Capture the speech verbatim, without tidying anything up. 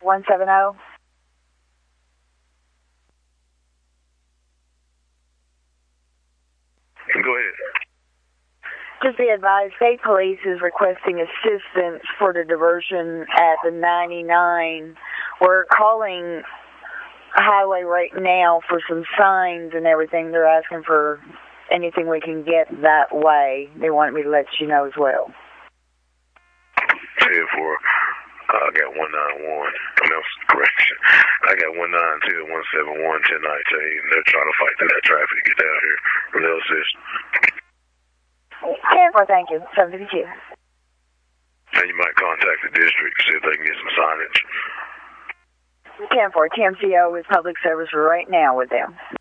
one seven zero. Go ahead. Just be advised, state police is requesting assistance for the diversion at the ninety-nine. We're calling highway right now for some signs and everything. They're asking for anything we can get that way. They wanted me to let you know as well. ten four, uh, I got one nine one. I mean, correction. I got one nine two, one seven one, ten nineteen. They're trying to fight through that traffic to get down here. Real assist. ten four, thank you. seven fifty-two. And you might contact the district, see if they can get some signage. ten four, T M C O is public service right now with them.